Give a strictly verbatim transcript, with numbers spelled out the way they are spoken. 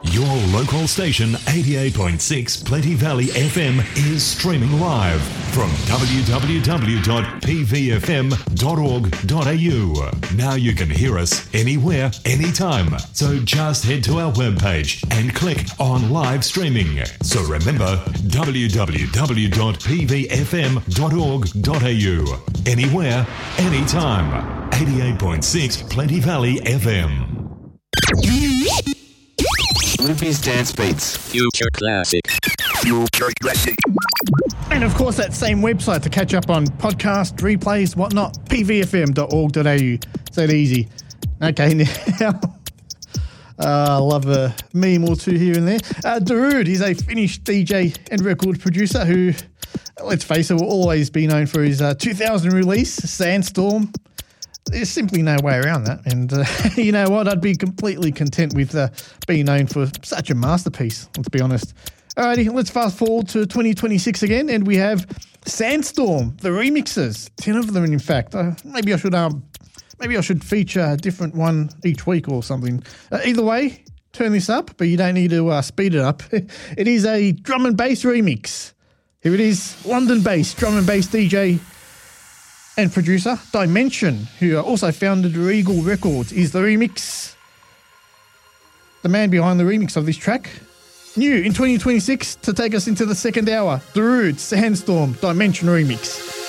Your local station, eighty-eight point six Plenty Valley F M, is streaming live from w w w dot p v f m dot org dot a u. Now you can hear us anywhere, anytime. So just head to our webpage and click on live streaming. So remember, w w w dot p v f m dot org dot a u. Anywhere, anytime. eighty-eight point six Plenty Valley F M. Limpy's Dance Beats. Future Classic. Future Classic. And of course, that same website to catch up on podcast, replays, whatnot, p v f m dot org dot a u. It's that easy. Okay, now, uh, I love a meme or two here and there. Uh, Darude, he's a Finnish D J and record producer who, let's face it, will always be known for his uh, two thousand release, Sandstorm. There's simply no way around that. And uh, you know what? I'd be completely content with uh, being known for such a masterpiece, let's be honest. Alrighty, let's fast forward to twenty twenty-six again, and we have Sandstorm, the remixes, ten of them in fact. Uh, maybe I should um, maybe I should feature a different one each week or something. Uh, either way, turn this up, but you don't need to uh, speed it up. It is a drum and bass remix. Here it is, London-based drum and bass D J and producer Dimension, who also founded Regal Records, is the remix. The man behind the remix of this track. New in twenty twenty-six to take us into the second hour, Darude Sandstorm Dimension remix.